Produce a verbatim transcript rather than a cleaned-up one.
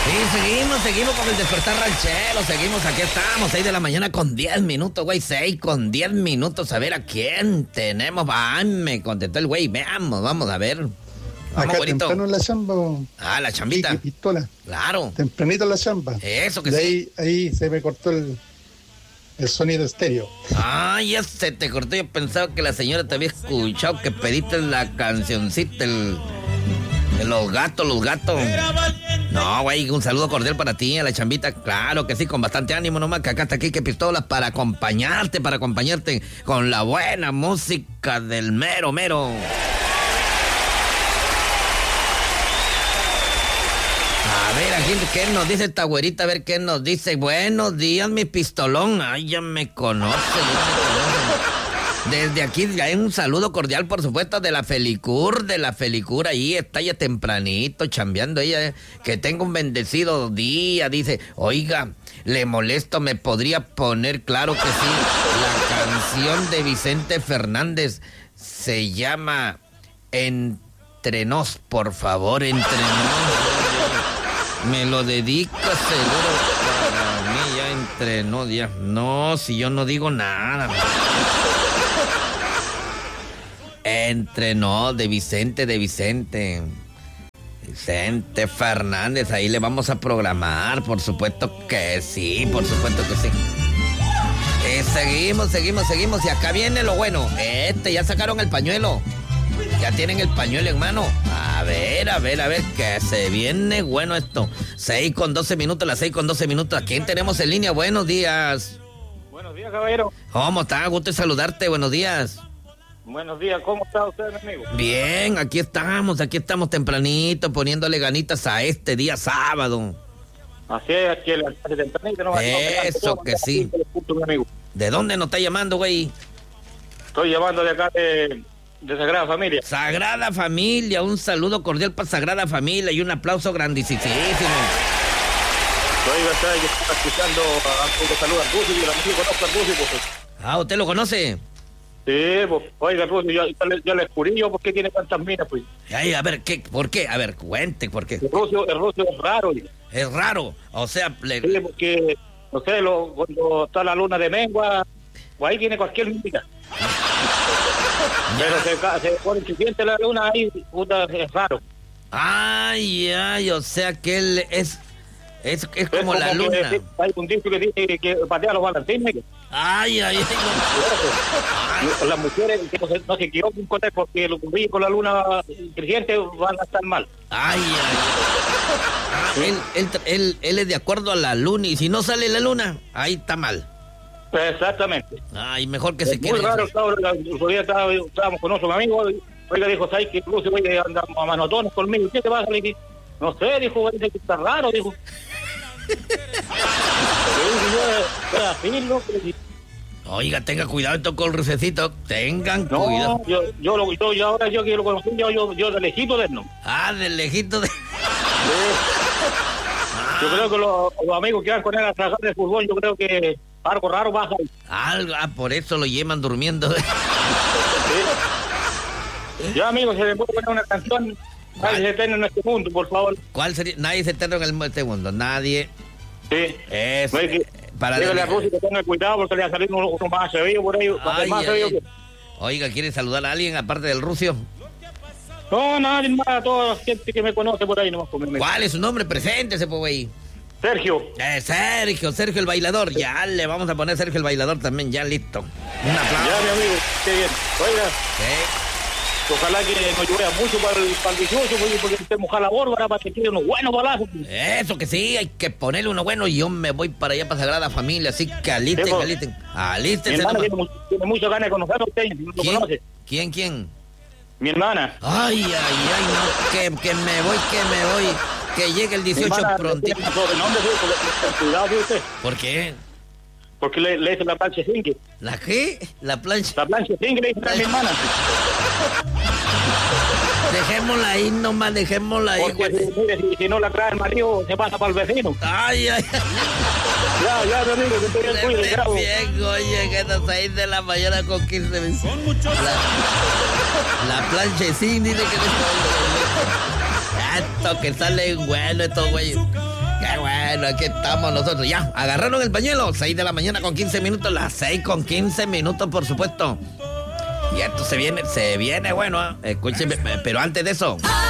Sí, seguimos, seguimos con el despertar ranchero, seguimos, aquí estamos, seis de la mañana con diez minutos, güey, seis con diez minutos, a ver a quién tenemos. Ay, me contestó el güey, veamos, vamos a ver. Vamos, acá güerito. temprano en la chamba. Ah, la chambita. Y pistola. Claro. Tempranito en la chamba. Eso que de sí. Ahí, ahí se me cortó el, el sonido estéreo. Ah, ya se te cortó. Yo pensaba que la señora te había escuchado que pediste la cancioncita, el, de los gatos, los gatos. No, güey, un saludo cordial para ti, a la chambita. Claro que sí, con bastante ánimo nomás, que acá está aquí, que pistolas para acompañarte, para acompañarte con la buena música del mero, mero. A ver, aquí, ¿qué nos dice esta güerita? A ver, ¿qué nos dice? Buenos días, mi pistolón. Ay, ya me conoce, ya me conoce. Desde aquí hay un saludo cordial, por supuesto, de la Felicur, de la Felicur. Ahí está ya tempranito, chambeando ella. Que tenga un bendecido día. Dice, oiga, le molesto, ¿me podría poner? Claro que sí. La canción de Vicente Fernández se llama Entre Nos, por favor, Entre Nos. Me lo dedica seguro para mí, ya entre no, ya. No, si yo no digo nada. Entre no, de Vicente, de Vicente. Vicente Fernández, ahí le vamos a programar, por supuesto que sí, por supuesto que sí. Eh, seguimos, seguimos, seguimos, y acá viene lo bueno. Este, ya sacaron el pañuelo. Ya tienen el pañuelo en mano. A ver, a ver, a ver, que se viene bueno esto. seis con doce minutos, las seis con doce minutos. ¿A quién tenemos en línea? Buenos días. Buenos días, caballero. ¿Cómo está? Gusto de saludarte. Buenos días. Buenos días, ¿cómo está usted, mi amigo? Bien, aquí estamos, aquí estamos tempranito, poniéndole ganitas a este día sábado. Así es, aquí el tempranito. No, Eso no, que sí. Punto, mi amigo. ¿De dónde nos está llamando, güey? Estoy llamando de acá de... De Sagrada Familia. Sagrada Familia, un saludo cordial para Sagrada Familia y un aplauso grandísimo. Oiga, está yo estaba escuchando a un saludo al Rusi, y yo también conozco al Rusi, pues. Ah, ¿usted lo conoce? Sí, pues, oiga, Rusi, yo, yo, le, yo le descubrí yo por qué tiene tantas minas, pues. Ay, a ver, ¿qué? ¿Por qué? A ver, cuente, ¿por qué? El Rusi, el Rusi es raro. Oiga. Es raro, o sea... Le... Sí, porque, no sé, lo, cuando está la luna de mengua, pues ahí tiene cualquier mina. Pero se, se pone que siente la luna ahí, puta, es raro. Ay, ay, o sea que él es es, es, es como, como la luna. Que, hay un dicho que dice que patea los balancines. Ay, ay, ay. No. Las mujeres que no se, no se equivoquen con él porque lo que con la luna creciente van a estar mal. Ay, ay, ay. Ah, ¿Sí? él, él, él, él es de acuerdo a la luna y si no sale la luna, ahí está mal. Exactamente. Ay, mejor que es se quede. Muy raro, el día estábamos con otro amigo, oiga, dijo, ¿sabes que incluso voy a andar a manotones conmigo? ¿Qué te pasa? Le dije, no sé, dijo, dice que está raro, dijo. Oiga, tenga cuidado esto con el rufecito, tengan no, cuidado. Yo, yo, lo, yo, yo ahora yo que lo conocí, yo, yo, yo de lejito de él, ¿no? Ah, de lejito de... Sí. Ah. Yo creo que los, los amigos que van con él a trabajar de fútbol, yo creo que algo raro pasa ahí. Algo, ah, por eso lo llevan durmiendo. Sí. Ya, amigos, se me puede poner una canción. Nadie se eterno en este mundo, por favor. ¿Cuál sería? Nadie se eterno en el, este mundo, nadie. Sí. Es, no hay que, para dígale a Rusi que tenga cuidado porque le va a salir uno, uno más severo por ahí. Ay, más ay, que... Oiga, ¿quiere saludar a alguien aparte del Rucio? No, nadie más, a toda la gente que me conoce por ahí nomás. ¿Cuál es su nombre? Preséntese, pues, güey. Sergio. Eh, Sergio, Sergio el bailador. Ya le vamos a poner Sergio el bailador también, ya listo. Un aplauso. Ya, mi amigo, qué bien. Oiga. Sí. Ojalá que nos llueva mucho para el, para el dieciocho, porque usted moja la bórbara para que quede unos buenos balazos. Eso que sí, hay que ponerle uno bueno y yo me voy para allá para Sagrada Familia, así que alisten, sí, alisten. Alisten. Mi hermana tiene, tiene muchas ganas de conocerlo a usted, ¿no lo conoce? ¿Quién, quién? Mi hermana. Ay, ay, ay, no, que, que me voy, que me voy. Que llegue el dieciocho prontito. Cuidado, ¿sí usted? ¿Por qué? Porque le, le hice la plancha cinque. ¿La qué? ¿La plancha? La plancha cinque le hice a mi hermana. Dejémosla ahí nomás, dejémosla ahí. Porque si, mire, si, si no la trae el marido, se pasa para el vecino. Ay, ay, ay. Ya, ya, mi amigo, que te bien cuide, bien, oye, que a las seis de la mañana con quince minutos. Son muchos. La, la plancha cinque dice que... Ah, Esto que sale bueno, estos güeyes. Qué bueno, aquí estamos nosotros. Ya, agarraron el pañuelo. seis de la mañana con quince minutos. Las seis con quince minutos, por supuesto. Y esto se viene, se viene bueno. ¿eh? Escúcheme, pero antes de eso.